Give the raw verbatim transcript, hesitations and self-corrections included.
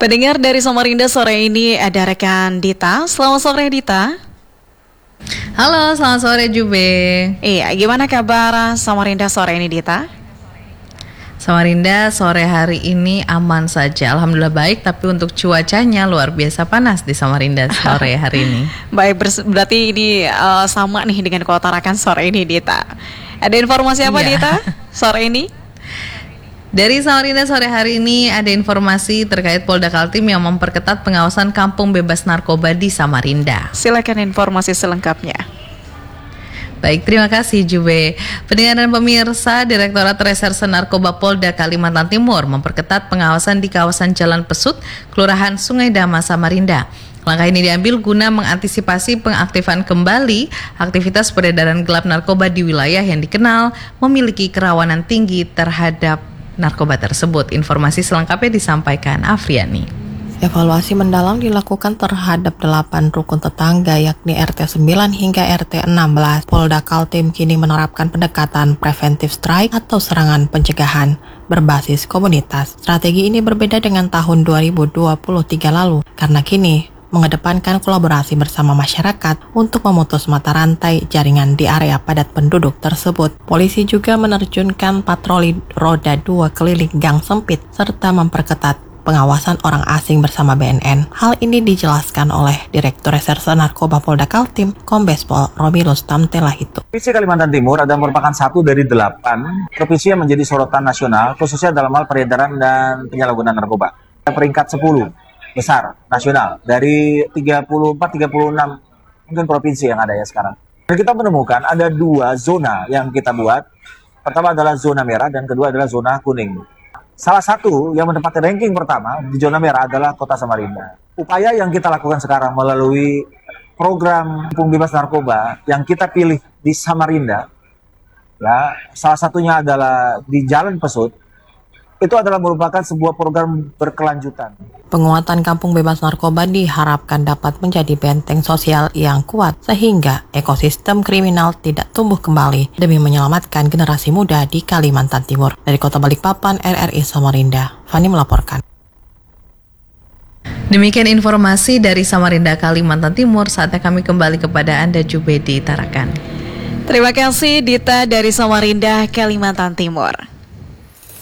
Pendengar dari Samarinda sore ini ada rekan Dita. Selamat sore Dita. Halo, selamat sore Jube. Iya, gimana kabar Samarinda sore ini Dita? Samarinda sore hari ini aman saja, alhamdulillah baik. Tapi untuk cuacanya luar biasa panas di Samarinda sore hari ini. Baik, berarti ini uh, sama nih dengan Kota Tarakan sore ini Dita. Ada informasi apa Iya. Dita sore ini? Dari Samarinda sore hari ini ada informasi terkait Polda Kaltim yang memperketat pengawasan kampung bebas narkoba di Samarinda. Silakan informasi selengkapnya. Baik, terima kasih Jube. Pendengar dan pemirsa, Direktorat Reserse Narkoba Polda Kalimantan Timur memperketat pengawasan di kawasan Jalan Pesut, Kelurahan Sungai Dama, Samarinda. Langkah ini diambil guna mengantisipasi pengaktifan kembali aktivitas peredaran gelap narkoba di wilayah yang dikenal memiliki kerawanan tinggi terhadap narkoba tersebut. Informasi selengkapnya disampaikan Afriani. Evaluasi mendalam dilakukan terhadap delapan rukun tetangga yakni R T sembilan hingga R T enam belas. Polda Kaltim kini menerapkan pendekatan preventive strike atau serangan pencegahan berbasis komunitas. Strategi ini berbeda dengan tahun dua ribu dua puluh tiga lalu karena kini mengedepankan kolaborasi bersama masyarakat untuk memutus mata rantai jaringan di area padat penduduk tersebut. Polisi juga menerjunkan patroli roda dua keliling gang sempit serta memperketat pengawasan orang asing bersama B N N. Hal ini dijelaskan oleh Direktur Reserse Narkoba Polda Kaltim, Kombes Pol Romilus Tamtelahitu. Provinsi Kalimantan Timur adalah merupakan satu dari delapan provinsi yang menjadi sorotan nasional, khususnya dalam hal peredaran dan penyalahgunaan narkoba. Peringkat sepuluh besar nasional dari tiga puluh empat tiga puluh enam mungkin provinsi yang ada ya sekarang. Dan kita menemukan ada dua zona yang kita buat. Pertama adalah zona merah dan kedua adalah zona kuning. Salah satu yang menempati ranking pertama di zona merah adalah Kota Samarinda. Upaya yang kita lakukan sekarang melalui program kampung bebas narkoba yang kita pilih di Samarinda, ya, salah satunya adalah di Jalan Pesut. Itu adalah merupakan sebuah program berkelanjutan. Penguatan kampung bebas narkoba diharapkan dapat menjadi benteng sosial yang kuat sehingga ekosistem kriminal tidak tumbuh kembali demi menyelamatkan generasi muda di Kalimantan Timur. Dari Kota Balikpapan, R R I Samarinda, Fani melaporkan. Demikian informasi dari Samarinda, Kalimantan Timur. Saatnya kami kembali kepada Anda Jube di Tarakan. Terima kasih Dita dari Samarinda, Kalimantan Timur.